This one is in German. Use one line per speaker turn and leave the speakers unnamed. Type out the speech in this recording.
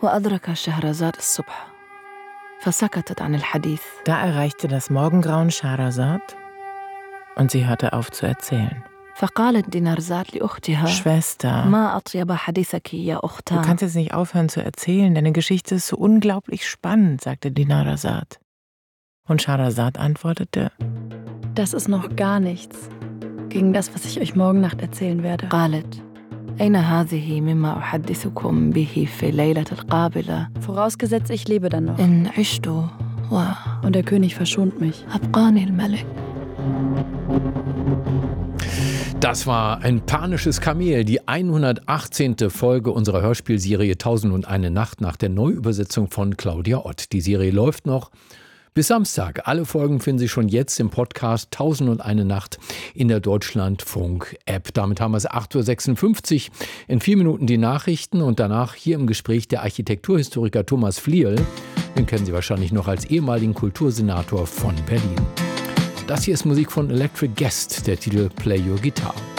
وأدرك شهرزاد الصبح فسكتت عن الحديث.
Da erreichte das Morgengrauen Schahrazad und sie hörte auf zu erzählen.
فقالت دينارزاد لأختها
Schwester,
ما أطيب حديثك يا
du
أختان.
kannst jetzt nicht aufhören zu erzählen, deine Geschichte ist so unglaublich spannend, sagte Dinarzad. Und Schahrazad antwortete:
Das ist noch gar nichts gegen das, was ich euch morgen Nacht erzählen werde.
قالت أين هذه مما أحدثكم به في الليلة القابلة
Vorausgesetzt, ich lebe dann noch.
إن عشت
Und der König verschont mich.
وأبقاني الملك.
Das war ein panisches Kamel, die 118. Folge unserer Hörspielserie 1001 Nacht nach der Neuübersetzung von Claudia Ott. Die Serie läuft noch bis Samstag. Alle Folgen finden Sie schon jetzt im Podcast 1001 Nacht in der Deutschlandfunk-App. Damit haben wir es 8.56 Uhr. In 4 Minuten die Nachrichten und danach hier im Gespräch der Architekturhistoriker Thomas Flierl. Den kennen Sie wahrscheinlich noch als ehemaligen Kultursenator von Berlin. Das hier ist Musik von Electric Guest, der Titel Play Your Guitar.